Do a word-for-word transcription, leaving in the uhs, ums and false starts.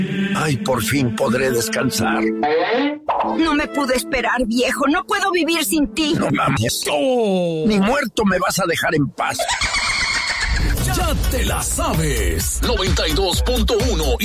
Ay, por fin podré descansar. No me pude esperar, viejo. No puedo vivir sin ti. No mames. Oh. Ni muerto me vas a dejar en paz. Ya te la sabes. noventa y dos punto uno